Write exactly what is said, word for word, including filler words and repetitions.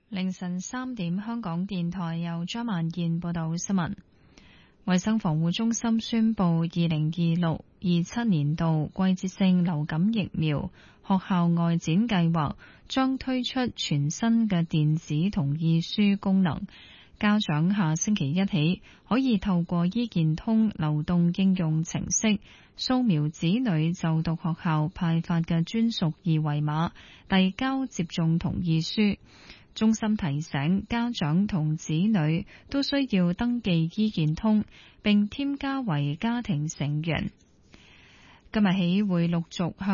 凌晨三點，香港電台由張萬燕報道新聞。衛生防護中心宣布，二零二六二七年度季節性流感疫苗學校外展計劃將推出全新嘅電子同意書功能。家長下星期一起可以透過醫健通流動應用程式掃描子女就讀學校派發嘅專屬二維碼，遞交接種同意書。中心提醒家長同子女都需要登記醫健通，並添加為家庭成員。今日起會陸續向